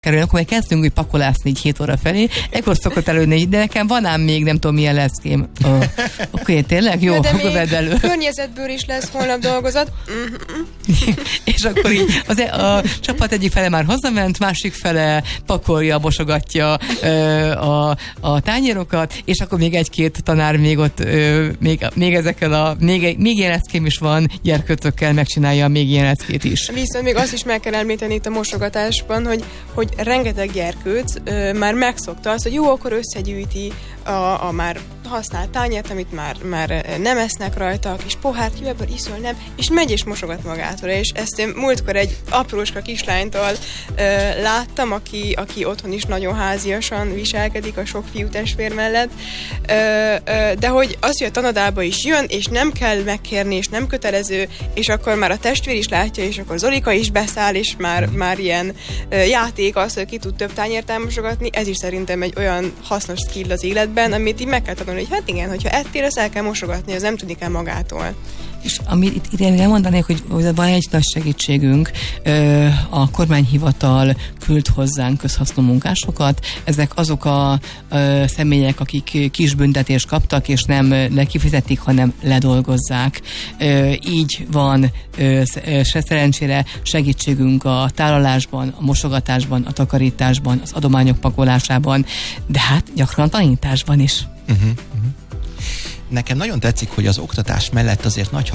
kerülni, akkor majd kezdünk úgy pakolászni így 7 óra felé, ekkor szokott előni, de nekem van ám még, nem tudom milyen leckém. Oké, tényleg? Jó, akkor vedd elő. Környezetből is lesz holnap dolgozat. És akkor így a csapat egyik fele már hazament, másik fele pakolja, mosogatja a tányérokat, és akkor még egy-két tanár még ott, még ezekkel még ilyen leckém is van, gyerkőcökkel megcsinálja még ilyen leckét is. Viszont még azt is meg kell említeni itt a mosogatásban, hogy rengeteg gyerkőc már megszokta azt, hogy jó, akkor összegyűjti a már használt tányért, amit már nem esznek rajta, a kis pohárt, jó, ebből iszol, nem, és megy és mosogat magától. És ezt én múltkor egy apróska kislánytól láttam, aki otthon is nagyon háziasan viselkedik a sok fiú testvér mellett, de hogy az, hogy a tanadába is jön, és nem kell megkérni, és nem kötelező, és akkor már a testvér is látja, és akkor Zolika is beszáll, és már ilyen játék az, hogy ki tud több tányért elmosogatni, ez is szerintem egy olyan hasznos skill az életben, amit így meg kell tanulni, hogy hát igen, hogyha ettél, azt el kell mosogatni, az nem tudni kell magától. És amit itt elmondanék, hogy van egy nagy segítségünk, a kormányhivatal küld hozzánk közhasznú munkásokat. Ezek azok a személyek, akik kis büntetést kaptak, és nem kifizetik, hanem ledolgozzák. Így van szerencsére segítségünk a tálalásban, a mosogatásban, a takarításban, az adományok pakolásában, de hát gyakran a tanításban is. Nekem nagyon tetszik, hogy az oktatás mellett azért nagy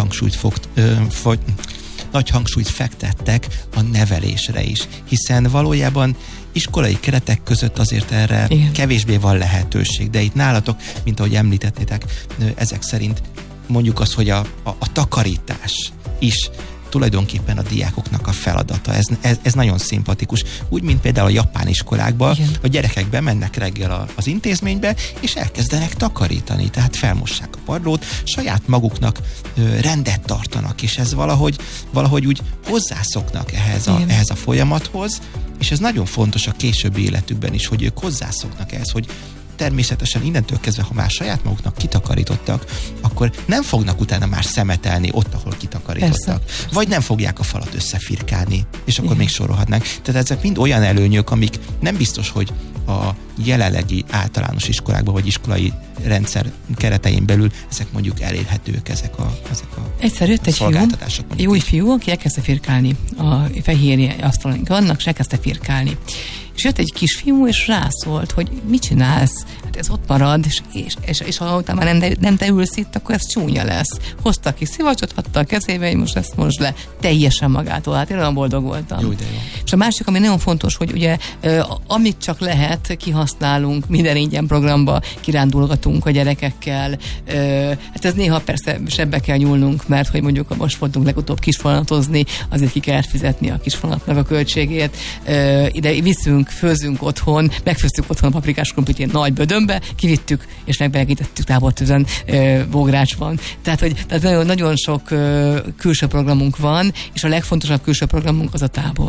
hangsúlyt fektettek a nevelésre is, hiszen valójában iskolai keretek között azért erre kevésbé van lehetőség, de itt nálatok, mint ahogy említettétek, ezek szerint mondjuk az, hogy a takarítás is tulajdonképpen a diákoknak a feladata. Ez nagyon szimpatikus. Úgy, mint például a japán iskolákban, a gyerekek bemennek reggel az intézménybe, és elkezdenek takarítani, tehát felmossák a padlót, saját maguknak rendet tartanak, és ez valahogy úgy hozzászoknak ehhez a folyamathoz, és ez nagyon fontos a későbbi életükben is, hogy ők hozzászoknak ehhez, hogy természetesen innentől kezdve, ha már saját maguknak kitakarítottak, akkor nem fognak utána már szemetelni ott, ahol kitakarítottak. Persze. Vagy nem fogják a falat összefirkálni, és akkor még sorolhatnánk. Tehát ezek mind olyan előnyök, amik nem biztos, hogy a jelenlegi általános iskolákban, vagy iskolai rendszer keretein belül ezek mondjuk elérhetők, ezek a egyszer jött egy szolgáltatások. Jó fiú, aki elkezdte firkálni. A fehérje asztalunk vannak, és elkezdte firkálni. És jött egy kisfiú, és rászólt, hogy mit csinálsz? Hát ez ott marad, és ha utána már nem te ülsz itt, akkor ez csúnya lesz. Hozta ki szivacsot, adta a kezébe, hogy most ezt most le. Teljesen magától. Hát én olyan boldog voltam. Jó, de jó. És a másik, ami nagyon fontos, hogy ugye amit csak lehet, kihasználunk, minden ingyen programba kirándulgatunk a gyerekekkel. Hát ez néha persze sebbe kell nyúlnunk, mert hogy mondjuk most voltunk legutóbb kisfonatozni, azért ki kellett fizetni a kisfonatnak a költségét. Ide viszünk, főzünk otthon, megfőztük otthon a paprikás krumplit ilyen nagy bödönbe, kivittük, és megbelegítettük tábortűzön Bógrácsban. Tehát nagyon, nagyon sok külső programunk van, és a legfontosabb külső programunk az a tábor.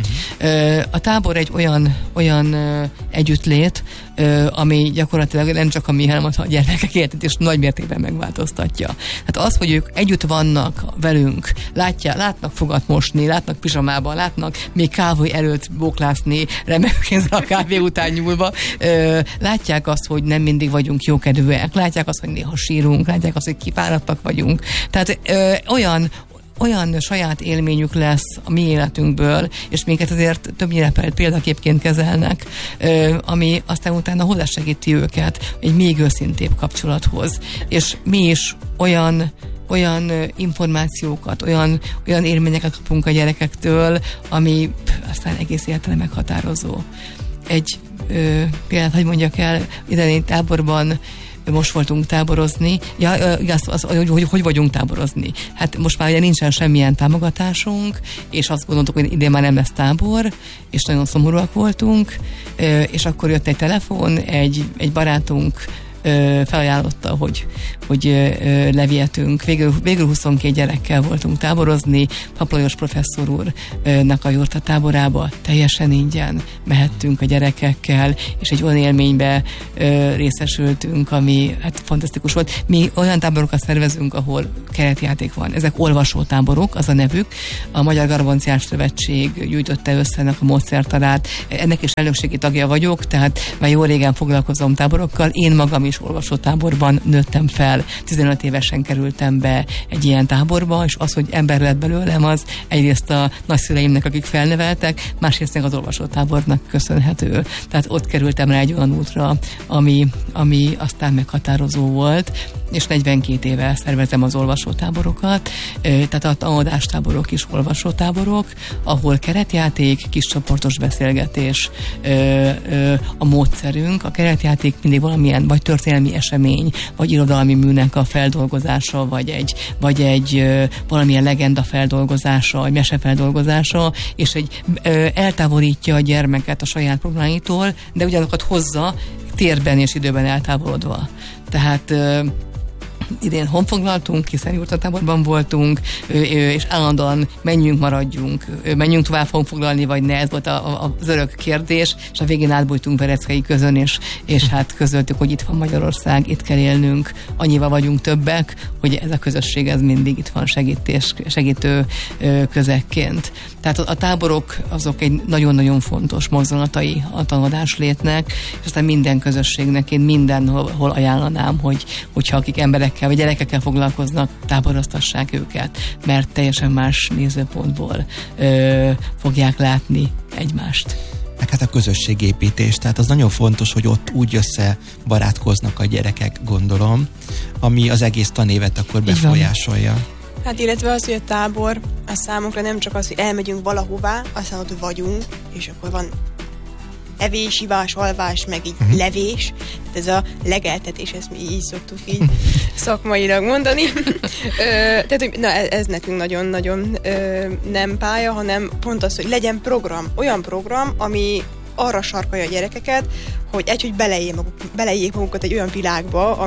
A tábor egy olyan együttlét, ami gyakorlatilag nem csak a mi, hanem a gyermekek életét is nagy mértékben megváltoztatja. Hát az, hogy ők együtt vannak velünk, látnak fogat mosni, látnak pizsamában, látnak még kávé előtt bóklászni, remek kézzel a kávé után nyúlva, látják azt, hogy nem mindig vagyunk jókedvűek, látják azt, hogy néha sírunk, látják azt, hogy kifáradtak vagyunk. Tehát olyan saját élményük lesz a mi életünkből, és minket azért többnyire példaképként kezelnek, ami aztán utána hozzásegíti őket egy még őszintébb kapcsolathoz. És mi is olyan információkat, olyan élményeket kapunk a gyerekektől, ami aztán egész életre meghatározó. Egy példát, hogy mondjak el, idején táborban most voltunk táborozni. Hogy vagyunk táborozni? Hát most már ugye nincsen semmilyen támogatásunk, és azt gondoltuk, hogy idén már nem lesz tábor, és nagyon szomorúak voltunk, és akkor jött egy telefon, egy barátunk felajánlotta, hogy levihetünk. Végül 22 gyerekkel voltunk táborozni, Paplajos professzor úrnak a jurta táborába, teljesen ingyen mehettünk a gyerekekkel, és egy olyan élménybe részesültünk, ami hát fantasztikus volt. Mi olyan táborokat szervezünk, ahol keretjáték van. Ezek olvasótáborok, az a nevük. A Magyar Garbonciás Szövetség gyűjtötte össze ennek a módszertanát. Ennek is elnökségi tagja vagyok, tehát már jó régen foglalkozom táborokkal. Én magam is olvasótáborban nőttem fel. 15 évesen kerültem be egy ilyen táborba, és az, hogy ember lett belőlem, az egyrészt a nagyszüleimnek, akik felneveltek, másrészt az olvasótábornak köszönhető. Tehát ott kerültem rá egy olyan útra, ami aztán meghatározó volt, és 42 éve szervezem az olvasótáborokat, tehát a tanulástáborok is olvasótáborok, ahol keretjáték, kiscsoportos beszélgetés a módszerünk. A keretjáték mindig valamilyen vagy történelmi esemény, vagy irodalmi műnek a feldolgozása, vagy egy valamilyen legenda feldolgozása, vagy mese feldolgozása, és eltávolítja a gyermeket a saját problémáitól, de ugyanazokat hozza térben és időben eltávolodva. Tehát idén honfoglaltunk, hiszen jurtatáborban voltunk, és állandóan maradjunk, menjünk tovább honfoglalni, vagy ne, ez volt az örök kérdés, és a végén átbújtunk Vereckei közön, és hát közöltük, hogy itt van Magyarország, itt kell élnünk, annyival vagyunk többek, hogy ez a közösség ez mindig itt van segítő közekként. Tehát a táborok azok egy nagyon-nagyon fontos mozdulatai a tanulás létnek, és aztán minden közösségnek én mindenhol ajánlanám, hogyha akik emberekkel vagy gyerekekkel foglalkoznak, táboroztassák őket, mert teljesen más nézőpontból fogják látni egymást. Meg hát a közösségépítés, tehát az nagyon fontos, hogy ott úgy összebarátkoznak a gyerekek, gondolom, ami az egész tanévet akkor befolyásolja. Hát illetve az, hogy a tábor, a számunkra nem csak az, hogy elmegyünk valahová, aztán ott vagyunk, és akkor van evés, ivás, alvás, meg így levés. Tehát ez a legeltetés, ezt mi így szoktuk így szakmailag mondani. Tehát na, ez nekünk nagyon-nagyon nem pálya, hanem pont az, hogy legyen program, olyan program, ami arra sarkalja a gyerekeket, hogy beleéljék magukat egy olyan világba,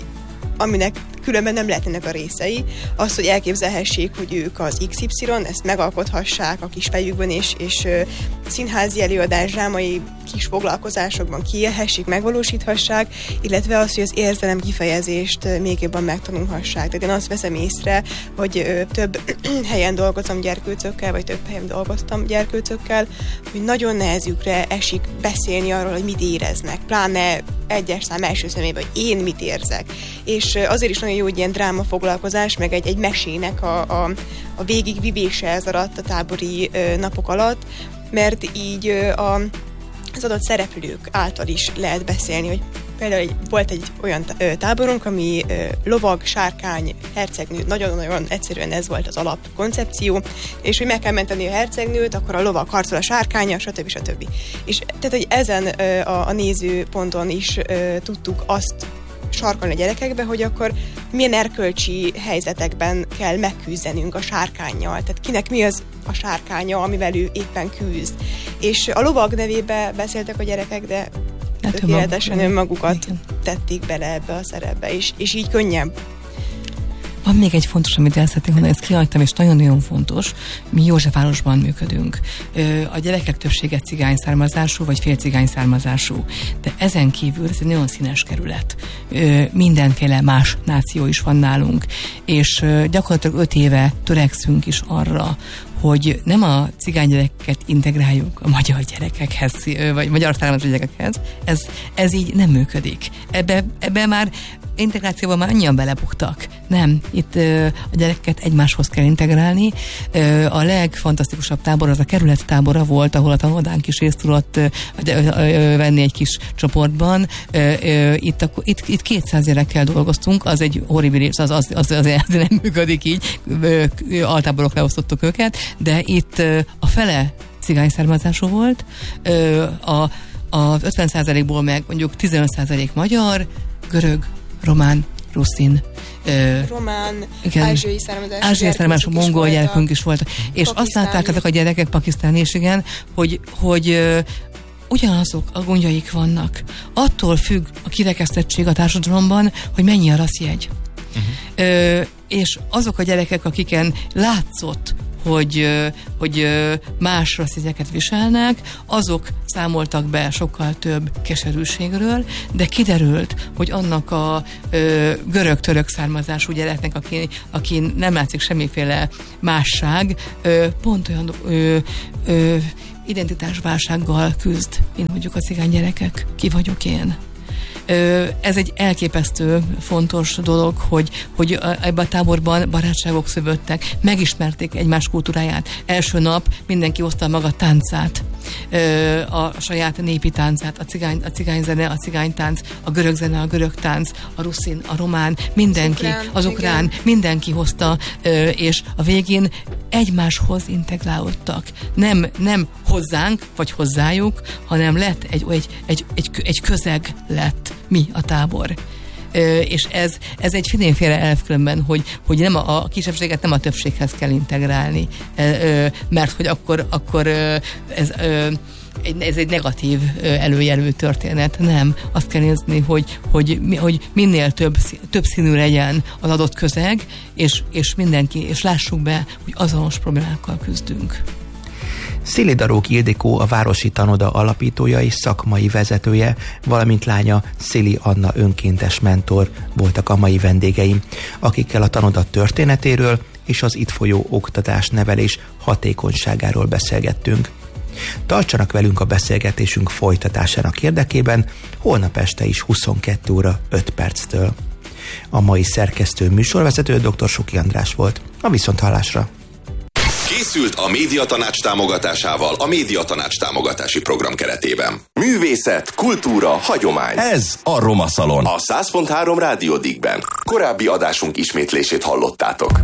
aminek különben nem lehetnek a részei. Az, hogy elképzelhessék, hogy ők az XY, ezt megalkothassák a kis fejükben, és színházi előadás, drámai kis foglalkozásokban kiélhessék, megvalósíthassák, illetve az, hogy az érzelem kifejezést még jobban megtanulhassák. Tehát én azt veszem észre, hogy több helyen dolgozom gyerkőcökkel, vagy több helyen dolgoztam gyerkőcökkel, hogy nagyon nehezükre esik beszélni arról, hogy mit éreznek. Pláne egyes szám első személyben, hogy én mit érzek. És azért is nagyon jó, hogy ilyen dráma foglalkozás, meg egy mesének a végigvivése ez alatt, a tábori napok alatt, mert így az adott szereplők által is lehet beszélni, hogy például volt egy olyan táborunk, ami lovag, sárkány, hercegnő, nagyon-nagyon egyszerűen ez volt az alapkoncepció, és hogy meg kell menteni a hercegnőt, akkor a lovag harcol a sárkánya, stb. És tehát, hogy ezen a nézőponton is tudtuk azt sarkalni a gyerekekbe, hogy akkor milyen erkölcsi helyzetekben kell megküzdenünk a sárkánnyal. Tehát kinek mi az a sárkánya, amivel ő éppen küzd. És a lovag nevébe beszéltek a gyerekek, de tökéletesen önmagukat tették bele ebbe a szerepbe, és így könnyebb. Van még egy fontos, amit el szeretnék mondani, ezt kihagytam, és nagyon-nagyon fontos. Mi Józsefvárosban működünk. A gyerekek többsége cigány származású, vagy félcigány származású. De ezen kívül ez egy nagyon színes kerület. Mindenféle más náció is van nálunk. És gyakorlatilag 5 éve törekszünk is arra, hogy nem a cigány gyerekeket integráljuk a magyar gyerekekhez, vagy magyar származású gyerekekhez. Ez így nem működik. Ebbe már integrációban már annyian belebuktak. Nem, itt a gyerekeket egymáshoz kell integrálni. A legfantasztikusabb tábor az a kerület tábora volt, ahol a tanodánk is részt tudott venni egy kis csoportban. Itt 200 gyerekkel dolgoztunk, az egy horribilis, az nem működik így, altáborok leosztottuk őket, de itt a fele cigány származású volt, a 50%-ból meg mondjuk 15% magyar, görög, román, ruszin, román, ázsiai származású mongol gyerekünk is voltak. És azt látták ezek a gyerekek, pakisztáni is, igen, hogy ugyanazok a gondjaik vannak. Attól függ a kirekesztettség a társadalomban, hogy mennyi a rasszjegy. És azok a gyerekek, akiken látszott, hogy más rasszjegyeket viselnek, azok számoltak be sokkal több keserűségről, de kiderült, hogy annak a görög-török származású gyereknek, aki nem látszik semmiféle másság, pont olyan identitásválsággal küzd, mint mondjuk a cigány gyerekek. Ki vagyok én? Ez egy elképesztő fontos dolog, hogy ebben a táborban barátságok szövődtek, megismerték egymás kultúráját. Első nap mindenki hozta maga táncát, a saját népi táncát, a cigányzene, a cigánytánc, a görög zene, a görög tánc, a ruszin, a román, mindenki, az ukrán, mindenki hozta, és a végén egymáshoz integrálódtak. Nem hozzánk, vagy hozzájuk, hanem lett egy közeg lett mi a tábor. És ez egy mindenféle elv különben, hogy nem a kisebbséget nem a többséghez kell integrálni, mert hogy akkor ez egy negatív előjelű történet. Nem. Azt kell nézni, hogy minél több színű legyen az adott közeg, és mindenki, és lássuk be, hogy azonos problémákkal küzdünk. Szili Darók Ildikó a Városi Tanoda alapítója és szakmai vezetője, valamint lánya Szili Anna önkéntes mentor voltak a mai vendégeim, akikkel a tanoda történetéről és az itt folyó oktatás-nevelés hatékonyságáról beszélgettünk. Tartsanak velünk a beszélgetésünk folytatásának érdekében holnap este is 22 óra 5 perctől. A mai szerkesztő műsorvezető dr. Suki András volt. A viszonthallásra! Készült a Médiatanács támogatásával a Médiatanács támogatási program keretében. Művészet, kultúra, hagyomány. Ez a Roma Szalon. A 100.3 Rádió Digben. Korábbi adásunk ismétlését hallottátok.